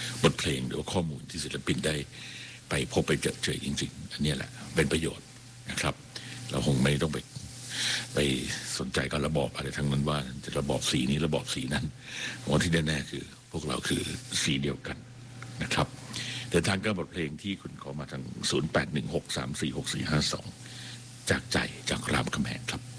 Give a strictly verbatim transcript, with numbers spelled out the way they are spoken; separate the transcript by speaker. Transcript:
Speaker 1: บทเพลงหรือว่าข้อมูลที่ศิลปินได้ไปพบไปเจอเจอจริงๆอันนี้แหละเป็นประโยชน์นะครับเราคงไม่ต้องไปไปสนใจกับระบอบอะไรทั้งนั้นว่าจะระบอบสีนี้ระบอบสีนั้นวันที่แน่ๆคือพวกเราคือสีเดียวกันนะครับแต่ทางก็บทเพลงที่คุณขอมาทางศูนย์ แปด หนึ่ง หก สาม สี่ หก สี่ ห้า สองจากใจจากรามคำแหงครับ